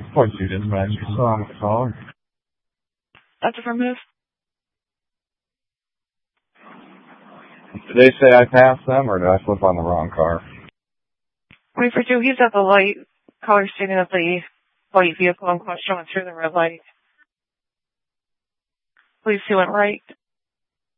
Of course you didn't, man. You saw him caller. That's affirmative. Did they say I passed them, or did I flip on the wrong car? Wait for two. He's at the light. Caller stating that the white vehicle in question went through the red light. Police, he went right.